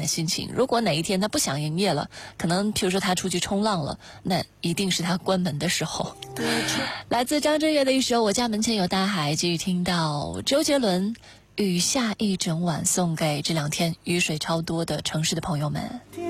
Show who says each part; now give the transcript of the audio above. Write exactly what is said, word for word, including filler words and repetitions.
Speaker 1: 的心情。如果哪一天他不想营业了，可能譬如说他出去冲浪了，那一定是他关门的时候。来自张震岳的一首《我家门前有大海》，继续听到周杰伦雨下一整晚，送给这两天雨水超多的城市的朋友们。